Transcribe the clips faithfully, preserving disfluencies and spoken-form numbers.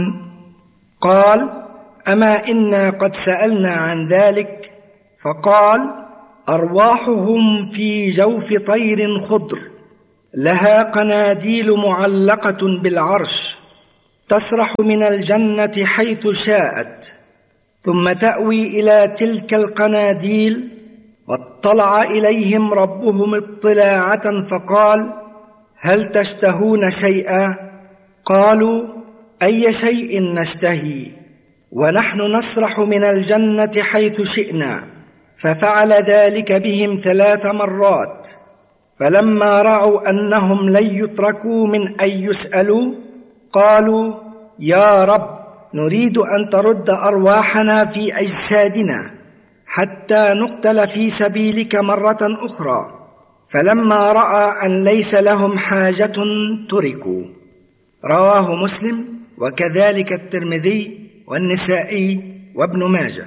يعلمون قال أما إنا قد سألنا عن ذلك فقال أرواحهم في جوف طير خضر لها قناديل معلقة بالعرش تسرح من الجنة حيث شاءت ثم تأوي إلى تلك القناديل واطلع إليهم ربهم اطلاعة فقال هل تشتهون شيئا؟ قالوا أي شيء نشتهي ونحن نسرح من الجنة حيث شئنا ففعل ذلك بهم ثلاث مرات فلما رأوا أنهم لن يتركوا من أن يسألوا قالوا يا رب نريد أن ترد أرواحنا في أجسادنا حتى نقتل في سبيلك مرة أخرى فلما رأى أن ليس لهم حاجة تركوا. رواه مسلم وكذلك الترمذي والنسائي وابن ماجه.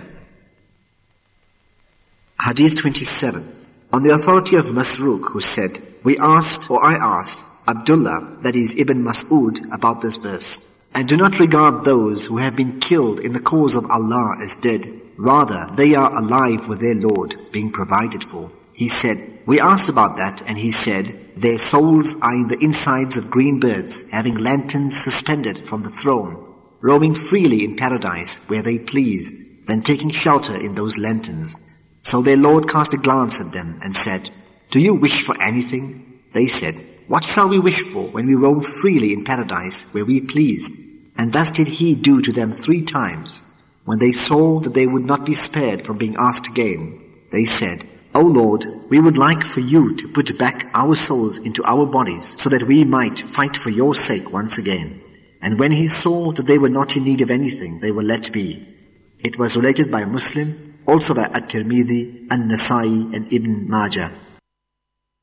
Hadith twenty-seven. On the authority of Masruq, who said, we asked, or I asked, Abdullah, that is Ibn Mas'ud, about this verse. And do not regard those who have been killed in the cause of Allah as dead. Rather, they are alive with their Lord, being provided for. He said, we asked about that, and he said, their souls are in the insides of green birds, having lanterns suspended from the throne, roaming freely in paradise where they please, then taking shelter in those lanterns. So their Lord cast a glance at them and said, do you wish for anything? They said, what shall we wish for when we roam freely in paradise where we pleased? And thus did he do to them three times. When they saw that they would not be spared from being asked again, they said, O Lord, we would like for you to put back our souls into our bodies so that we might fight for your sake once again. And when he saw that they were not in need of anything, they were let be. It was related by Muslim, also by At-Tirmidhi, An-Nasai and Ibn Majah.